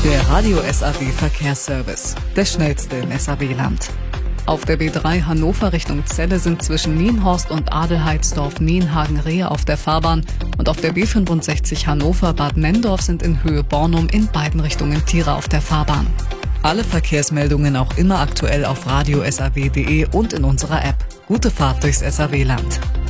Der Radio SAW Verkehrsservice, der schnellste im SAW-Land. Auf der B3 Hannover Richtung Celle sind zwischen Nienhorst und Adelheidsdorf-Nienhagen-Rehe auf der Fahrbahn und auf der B65 Hannover-Bad Nenndorf sind in Höhe Bornum in beiden Richtungen Tiere auf der Fahrbahn. Alle Verkehrsmeldungen auch immer aktuell auf radiosaw.de und in unserer App. Gute Fahrt durchs SAW-Land.